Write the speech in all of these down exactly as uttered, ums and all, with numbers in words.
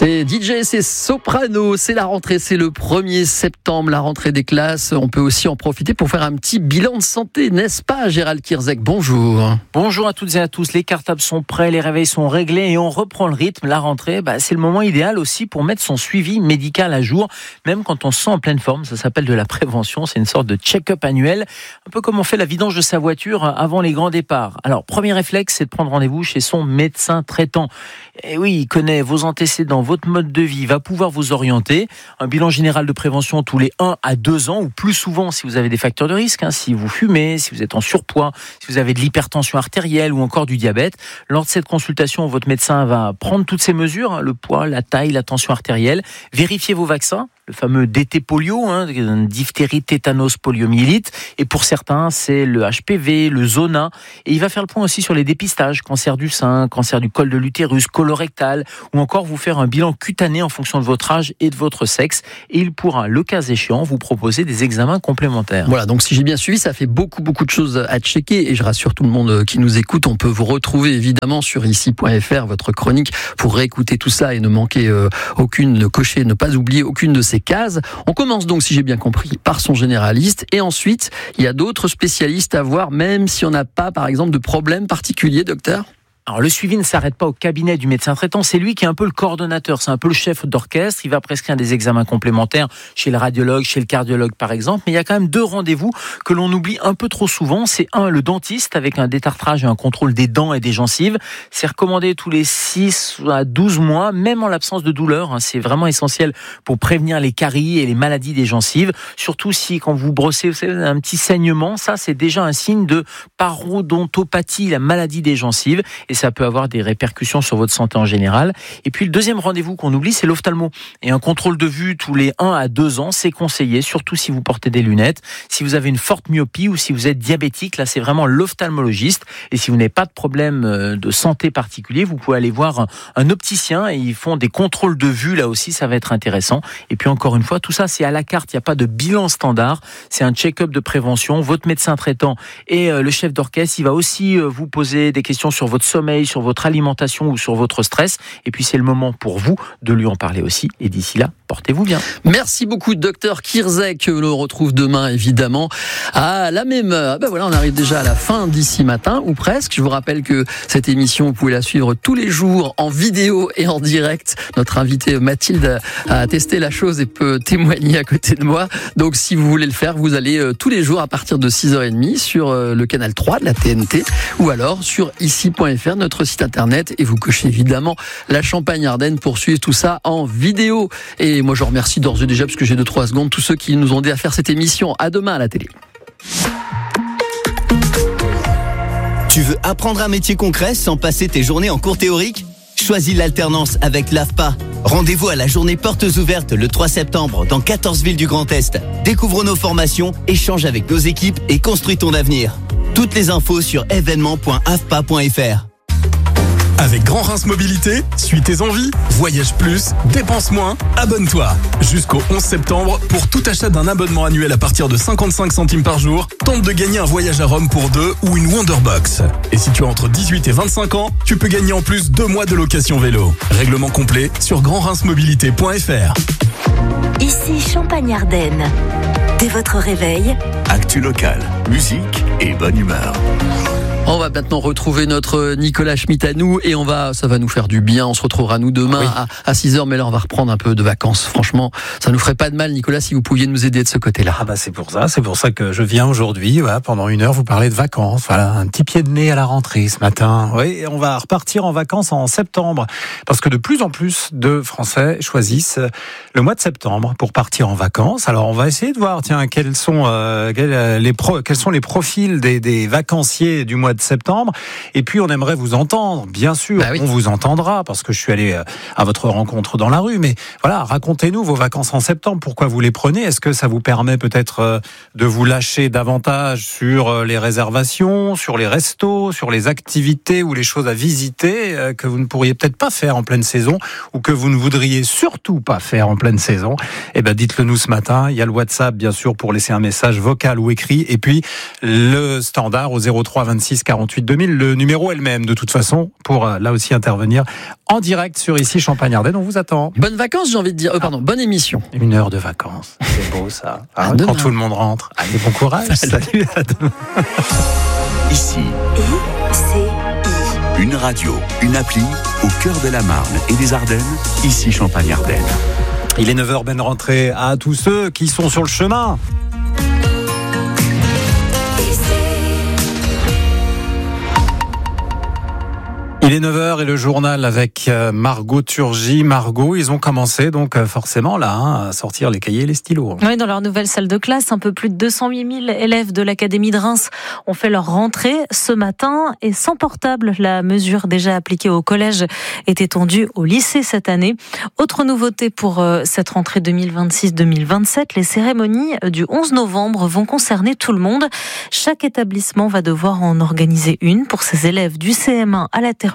C'est D J, c'est Soprano, c'est la rentrée, c'est le premier septembre, la rentrée des classes. On peut aussi en profiter pour faire un petit bilan de santé, n'est-ce pas Gérald Kierzek? Bonjour. Bonjour à toutes et à tous, les cartables sont prêts, les réveils sont réglés et on reprend le rythme. La rentrée, bah, c'est le moment idéal aussi pour mettre son suivi médical à jour, même quand on se sent en pleine forme. Ça s'appelle de la prévention, c'est une sorte de check-up annuel, un peu comme on fait la vidange de sa voiture avant les grands départs. Alors, premier réflexe, c'est de prendre rendez-vous chez son médecin traitant. Et oui, il connaît vos antécédents, votre mode de vie, va pouvoir vous orienter. Un bilan général de prévention tous les un à deux ans ou plus souvent si vous avez des facteurs de risque, hein, si vous fumez, si vous êtes en surpoids, si vous avez de l'hypertension artérielle ou encore du diabète. Lors de cette consultation, votre médecin va prendre toutes ces mesures, hein, le poids, la taille, la tension artérielle, vérifier vos vaccins, le fameux D T polio, hein, diphtérie, tétanos, poliomyélite, et pour certains, c'est le H P V, le Zona, et il va faire le point aussi sur les dépistages, cancer du sein, cancer du col de l'utérus, colorectal, ou encore vous faire un bilan cutané en fonction de votre âge et de votre sexe, et il pourra, le cas échéant, vous proposer des examens complémentaires. Voilà, donc si j'ai bien suivi, ça fait beaucoup, beaucoup de choses à checker, et je rassure tout le monde qui nous écoute, on peut vous retrouver évidemment sur ici point f r, votre chronique, pour réécouter tout ça et ne manquer euh, aucune, ne cocher, ne pas oublier aucune de ces cases. On commence donc, si j'ai bien compris, par son généraliste, et ensuite, il y a d'autres spécialistes à voir, même si on n'a pas, par exemple, de problème particulier, docteur ? Alors, le suivi ne s'arrête pas au cabinet du médecin traitant, c'est lui qui est un peu le coordonnateur, c'est un peu le chef d'orchestre, il va prescrire des examens complémentaires chez le radiologue, chez le cardiologue par exemple, mais il y a quand même deux rendez-vous que l'on oublie un peu trop souvent. C'est un, le dentiste avec un détartrage et un contrôle des dents et des gencives, c'est recommandé tous les six à douze mois, même en l'absence de douleur, c'est vraiment essentiel pour prévenir les caries et les maladies des gencives, surtout si quand vous brossez, vous savez, un petit saignement, ça c'est déjà un signe de parodontopathie, la maladie des gencives, et ça peut avoir des répercussions sur votre santé en général. Et puis le deuxième rendez-vous qu'on oublie, c'est l'ophtalmo. Et un contrôle de vue tous les un à deux ans, c'est conseillé, surtout si vous portez des lunettes, si vous avez une forte myopie ou si vous êtes diabétique, là c'est vraiment l'ophtalmologiste. Et si vous n'avez pas de problème de santé particulier, vous pouvez aller voir un, un opticien et ils font des contrôles de vue, là aussi ça va être intéressant. Et puis encore une fois, tout ça c'est à la carte, il n'y a pas de bilan standard, c'est un check-up de prévention. Votre médecin traitant et le chef d'orchestre, il va aussi vous poser des questions sur votre sommeil, sur votre alimentation ou sur votre stress. Et puis c'est le moment pour vous de lui en parler aussi. Et d'ici là, portez-vous bien. Merci beaucoup, docteur Kierzek. On retrouve demain, évidemment, à la même heure. Ben voilà, on arrive déjà à la fin d'ici matin, ou presque. Je vous rappelle que cette émission, vous pouvez la suivre tous les jours en vidéo et en direct. Notre invitée Mathilde a testé la chose et peut témoigner à côté de moi. Donc, si vous voulez le faire, vous allez tous les jours à partir de six heures trente sur le canal trois de la T N T ou alors sur ici point f r, notre site internet, et vous cochez évidemment la Champagne-Ardenne pour suivre tout ça en vidéo. Et moi je remercie d'ores et déjà, parce que j'ai deux trois secondes, tous ceux qui nous ont aidé à faire cette émission. À demain à la télé. Tu veux apprendre un métier concret sans passer tes journées en cours théorique ? Choisis l'alternance avec l'A F P A. Rendez-vous à la journée portes ouvertes le trois septembre dans quatorze villes du Grand Est. Découvre nos formations, échange avec nos équipes et construis ton avenir. Toutes les infos sur événements point a f p a point f r. Avec Grand Reims Mobilité, suis tes envies, voyage plus, dépense moins, abonne-toi. Jusqu'au onze septembre, pour tout achat d'un abonnement annuel à partir de cinquante-cinq centimes par jour, tente de gagner un voyage à Rome pour deux ou une Wonderbox. Et si tu as entre dix-huit et vingt-cinq ans, tu peux gagner en plus deux mois de location vélo. Règlement complet sur grand reims mobilité point f r. Ici Champagne-Ardenne. Dès votre réveil, actu local, musique et bonne humeur. On va maintenant retrouver notre Nicolas Schmitt à nous, et on va, ça va nous faire du bien. On se retrouvera nous demain oui. à, à six heures, mais là on va reprendre un peu de vacances. Franchement, ça nous ferait pas de mal, Nicolas, si vous pouviez nous aider de ce côté-là. Ah bah c'est pour ça, c'est pour ça que je viens aujourd'hui, voilà, pendant une heure vous parler de vacances. Voilà, un petit pied de nez à la rentrée ce matin. Oui, et on va repartir en vacances en septembre, parce que de plus en plus de Français choisissent le mois de septembre pour partir en vacances. Alors on va essayer de voir, tiens, quels sont euh, quels, les pro, quels sont les profils des, des vacanciers du mois de septembre. Et puis on aimerait vous entendre, bien sûr, bah oui. On vous entendra parce que je suis allé à votre rencontre dans la rue, mais voilà, racontez-nous vos vacances en septembre, pourquoi vous les prenez, est-ce que ça vous permet peut-être de vous lâcher davantage sur les réservations, sur les restos, sur les activités ou les choses à visiter que vous ne pourriez peut-être pas faire en pleine saison ou que vous ne voudriez surtout pas faire en pleine saison. Eh ben dites-le nous ce matin, il y a le WhatsApp bien sûr pour laisser un message vocal ou écrit, et puis le standard au zéro trois vingt-six six quarante-huit deux mille. Le numéro est le même de toute façon pour euh, là aussi intervenir en direct sur ici Champagne-Ardenne. On vous attend. Bonnes vacances, j'ai envie de dire. Euh, pardon, bonne émission. Une heure de vacances. C'est beau ça. À Hein, demain. quand tout le monde rentre. Allez, bon courage. Salut. À demain. Ici, I C I. une radio, une appli au cœur de la Marne et des Ardennes. Ici Champagne-Ardenne. Il est neuf heures, bonne rentrée à tous ceux qui sont sur le chemin. Il est neuf heures et le journal avec Margot Turgy. Margot, ils ont commencé donc forcément là hein, à sortir les cahiers et les stylos. Oui, dans leur nouvelle salle de classe, un peu plus de deux cent huit mille élèves de l'Académie de Reims ont fait leur rentrée ce matin et sans portable. La mesure déjà appliquée au collège est étendue au lycée cette année. Autre nouveauté pour cette rentrée deux mille vingt-six deux mille vingt-sept, les cérémonies du onze novembre vont concerner tout le monde. Chaque établissement va devoir en organiser une pour ses élèves du C M un à la terminale.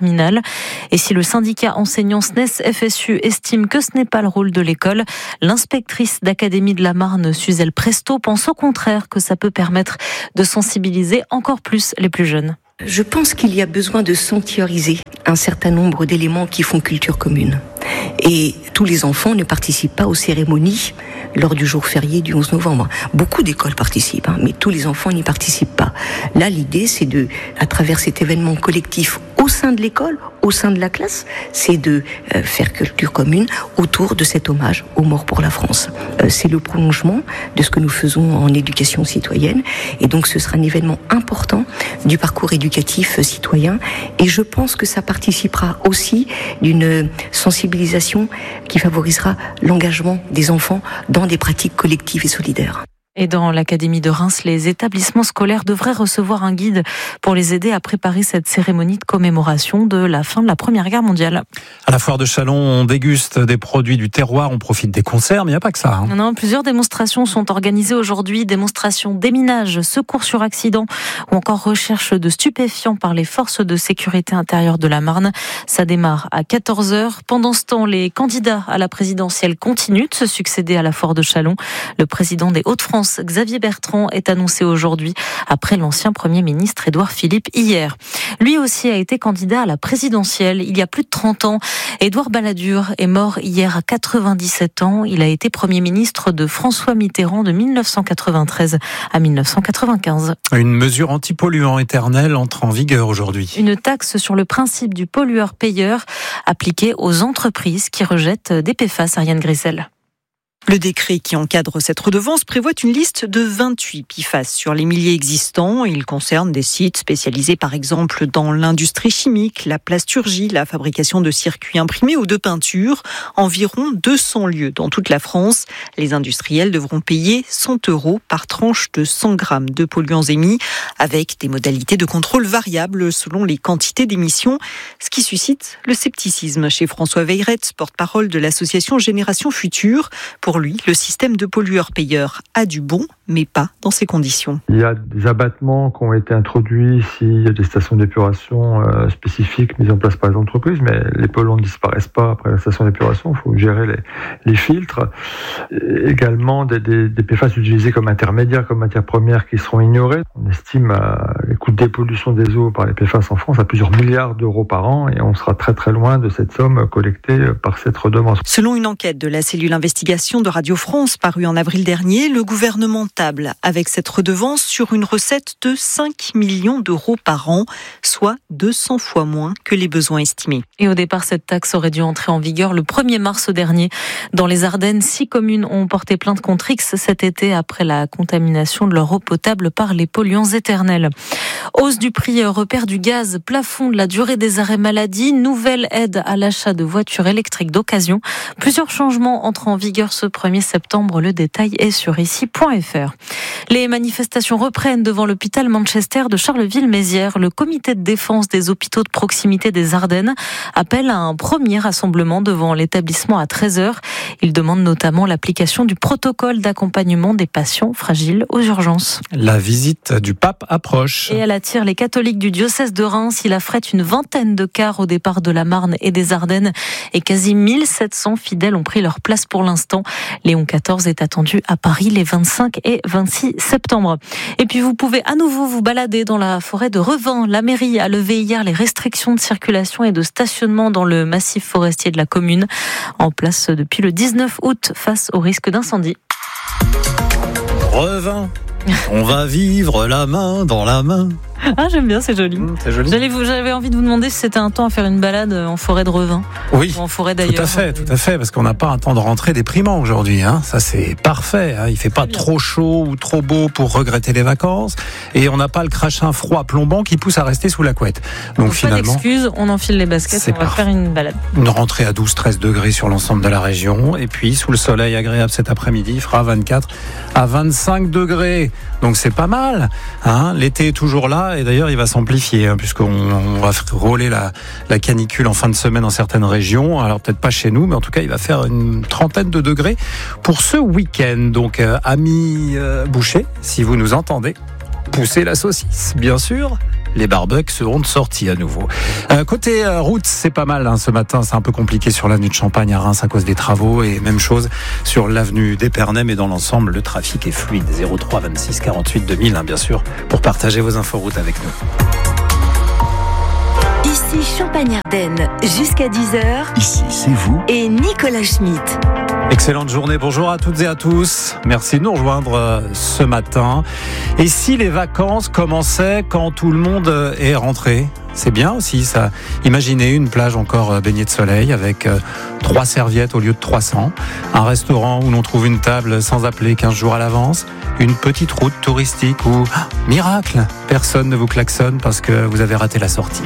Et si le syndicat enseignant S N E S F S U estime que ce n'est pas le rôle de l'école, l'inspectrice d'Académie de la Marne, Suzelle Presto, pense au contraire que ça peut permettre de sensibiliser encore plus les plus jeunes. Je pense qu'il y a besoin de sanctuariser un certain nombre d'éléments qui font culture commune. Et tous les enfants ne participent pas aux cérémonies lors du jour férié du onze novembre. Beaucoup d'écoles participent, hein, mais tous les enfants n'y participent pas. Là, l'idée, c'est de, à travers cet événement collectif au sein de l'école, au sein de la classe, c'est de euh, faire culture commune autour de cet hommage aux morts pour la France. Euh, c'est le prolongement de ce que nous faisons en éducation citoyenne. Et donc, ce sera un événement important du parcours éducatif citoyen. Et je pense que ça participera aussi d'une sensibilisation qui favorisera l'engagement des enfants dans des pratiques collectives et solidaires. Et dans l'Académie de Reims, les établissements scolaires devraient recevoir un guide pour les aider à préparer cette cérémonie de commémoration de la fin de la Première Guerre mondiale. À la foire de Châlons, on déguste des produits du terroir, on profite des concerts, mais il n'y a pas que ça. Hein. Non, plusieurs démonstrations sont organisées aujourd'hui. Démonstrations déminage, secours sur accident ou encore recherche de stupéfiants par les forces de sécurité intérieure de la Marne. Ça démarre à quatorze heures. Pendant ce temps, les candidats à la présidentielle continuent de se succéder à la foire de Châlons. Le président des Hauts-de-France, Xavier Bertrand, est annoncé aujourd'hui après l'ancien Premier ministre Édouard Philippe hier. Lui aussi a été candidat à la présidentielle il y a plus de trente ans. Édouard Balladur est mort hier à quatre-vingt-dix-sept ans. Il a été Premier ministre de François Mitterrand de mille neuf cent quatre-vingt-treize à mille neuf cent quatre-vingt-quinze. Une mesure anti-polluant éternelle entre en vigueur aujourd'hui. Une taxe sur le principe du pollueur-payeur appliquée aux entreprises qui rejettent des P F A S. Ariane Grissel. Le décret qui encadre cette redevance prévoit une liste de vingt-huit P F A S sur les milliers existants. Il concerne des sites spécialisés par exemple dans l'industrie chimique, la plasturgie, la fabrication de circuits imprimés ou de peinture. Environ deux cents lieux dans toute la France. Les industriels devront payer cent euros par tranche de cent grammes de polluants émis, avec des modalités de contrôle variables selon les quantités d'émissions, ce qui suscite le scepticisme chez François Veyrette, porte-parole de l'association Génération Future. Pour lui, le système de pollueur-payeur a du bon, mais pas dans ces conditions. Il y a des abattements qui ont été introduits s'il y a des stations d'épuration euh, spécifiques mises en place par les entreprises, mais les polluants ne disparaissent pas après la station d'épuration, il faut gérer les, les filtres. Et également des, des, des P F A S utilisés comme intermédiaires, comme matières premières qui seront ignorées. On estime euh, les coûts de dépollution des eaux par les P F A S en France à plusieurs milliards d'euros par an et on sera très très loin de cette somme collectée par cette redevance. Selon une enquête de la cellule investigation de Radio France parue en avril dernier, le gouvernement table avec cette redevance sur une recette de cinq millions d'euros par an, soit deux cents fois moins que les besoins estimés. Et au départ, cette taxe aurait dû entrer en vigueur le premier mars dernier. Dans les Ardennes, six communes ont porté plainte contre X cet été après la contamination de leur eau potable par les polluants éternels. Hausse du prix repère du gaz, plafond de la durée des arrêts maladie, nouvelle aide à l'achat de voitures électriques d'occasion. Plusieurs changements entrent en vigueur ce premier septembre. Le détail est sur ici point f r. Les manifestations reprennent devant l'hôpital Manchester de Charleville-Mézières. Le comité de défense des hôpitaux de proximité des Ardennes appelle à un premier rassemblement devant l'établissement à treize heures. Il Il demande notamment l'application du protocole d'accompagnement des patients fragiles aux urgences. La visite du pape approche. Et elle attire les catholiques du diocèse de Reims. Il affrète une vingtaine de cars au départ de la Marne et des Ardennes. Et quasi mille sept cents fidèles ont pris leur place pour l'instant. Léon quatorze est attendu à Paris les vingt-cinq et vingt-six septembre. Et puis vous pouvez à nouveau vous balader dans la forêt de Revin. La mairie a levé hier les restrictions de circulation et de stationnement dans le massif forestier de la commune, en place depuis le dix-neuf août face au risque d'incendie. Revin, on va vivre la main dans la main. Ah, j'aime bien, c'est joli. Mmh, c'est joli. J'allais vous, j'avais envie de vous demander si c'était un temps à faire une balade en forêt de Revin. Oui, ou en forêt d'ailleurs. tout à fait, tout à fait, parce qu'on n'a pas un temps de rentrée déprimant aujourd'hui. Hein. Ça, c'est parfait. Hein. Il fait pas trop chaud ou trop beau pour regretter les vacances, et on n'a pas le crachin froid plombant qui pousse à rester sous la couette. Donc, Donc finalement, pas d'excuses, on enfile les baskets, et on va parfait. faire une balade. Une rentrée à douze à treize degrés sur l'ensemble de la région, et puis sous le soleil agréable cet après-midi, il fera vingt-quatre à vingt-cinq degrés. Donc c'est pas mal. Hein. L'été est toujours là, et d'ailleurs il va s'amplifier, hein, puisqu'on on va rouler la, la canicule en fin de semaine dans certaines régions. Alors peut-être pas chez nous, mais en tout cas il va faire une trentaine de degrés pour ce week-end. Donc euh, amis euh, bouchers, si vous nous entendez, poussez la saucisse, bien sûr. Les barbecues seront de sortie à nouveau. Euh, côté euh, route, c'est pas mal. Hein, ce matin, c'est un peu compliqué sur l'avenue de Champagne à Reims à cause des travaux. Et même chose sur l'avenue d'Épernay. Mais dans l'ensemble, le trafic est fluide. zéro trois vingt-six quarante-huit deux mille, hein, bien sûr, pour partager vos inforoutes avec nous. Ici Champagne-Ardenne, jusqu'à dix heures. Ici, c'est vous. Et Nicolas Schmitt. Excellente journée, bonjour à toutes et à tous. Merci de nous rejoindre ce matin. Et si les vacances commençaient quand tout le monde est rentré ? C'est bien aussi ça. Imaginez une plage encore baignée de soleil avec trois serviettes au lieu de trois cents. Un restaurant où l'on trouve une table sans appeler quinze jours à l'avance. Une petite route touristique où, ah, miracle, personne ne vous klaxonne parce que vous avez raté la sortie.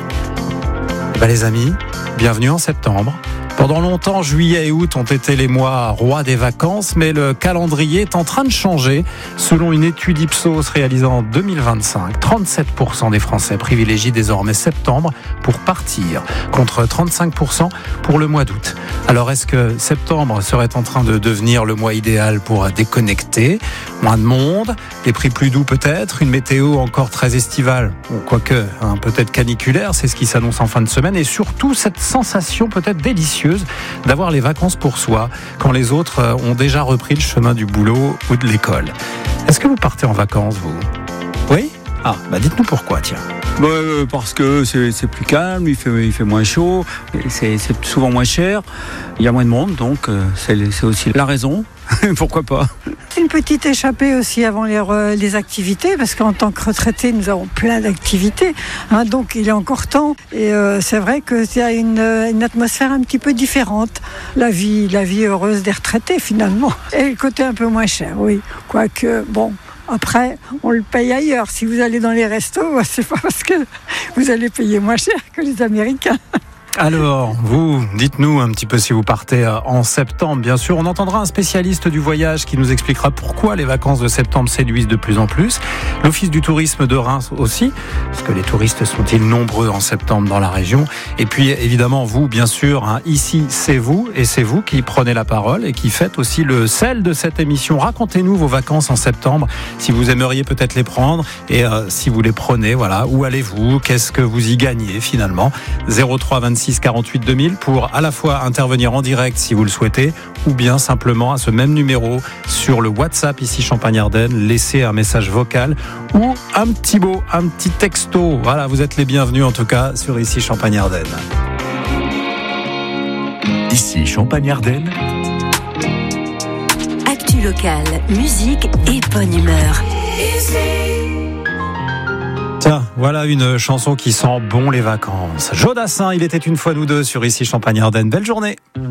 Bah les amis, bienvenue en septembre. Pendant longtemps, juillet et août ont été les mois rois des vacances, mais le calendrier est en train de changer. Selon une étude Ipsos réalisée en deux mille vingt-cinq, trente-sept pour cent des Français privilégient désormais septembre pour partir, contre trente-cinq pour cent pour le mois d'août. Alors est-ce que septembre serait en train de devenir le mois idéal pour déconnecter ? Moins de monde, des prix plus doux peut-être, une météo encore très estivale, quoique hein, peut-être caniculaire, c'est ce qui s'annonce en fin de semaine, et surtout cette sensation peut-être délicieuse d'avoir les vacances pour soi quand les autres ont déjà repris le chemin du boulot ou de l'école. Est-ce que vous partez en vacances, vous ? Oui ? Ah, bah dites-nous pourquoi, tiens. Bah, euh, parce que c'est, c'est plus calme, il fait, il fait moins chaud, c'est, c'est souvent moins cher, il y a moins de monde, donc euh, c'est, c'est aussi la raison. Pourquoi pas ? Une petite échappée aussi avant les, re, les activités, parce qu'en tant que retraités, nous avons plein d'activités, hein, donc il est encore temps. Et euh, c'est vrai qu'il y a une, une atmosphère un petit peu différente. La vie, la vie heureuse des retraités, finalement. Et le côté un peu moins cher, oui. Quoique, bon... Après, on le paye ailleurs. Si vous allez dans les restos, c'est pas parce que vous allez payer moins cher que les Américains. Alors, vous, dites-nous un petit peu si vous partez en septembre. Bien sûr, on entendra un spécialiste du voyage qui nous expliquera pourquoi les vacances de septembre séduisent de plus en plus. L'Office du tourisme de Reims aussi, parce que les touristes sont-ils nombreux en septembre dans la région. Et puis, évidemment, vous, bien sûr, hein, ici, c'est vous, et c'est vous qui prenez la parole et qui faites aussi le sel de cette émission. Racontez-nous vos vacances en septembre, si vous aimeriez peut-être les prendre, et euh, si vous les prenez, voilà, où allez-vous ? Qu'est-ce que vous y gagnez finalement ? zéro trois vingt-six quarante-huit deux mille pour à la fois intervenir en direct si vous le souhaitez, ou bien simplement à ce même numéro sur le WhatsApp ici Champagne-Ardenne, laisser un message vocal ou un petit mot, un petit texto. Voilà, vous êtes les bienvenus en tout cas sur ici Champagne-Ardenne. Ici Champagne-Ardenne. Actu locale, musique et bonne humeur. Tiens, voilà une chanson qui sent bon les vacances. Jodassin, il était une fois nous deux sur ici Champagne-Ardenne. Belle journée.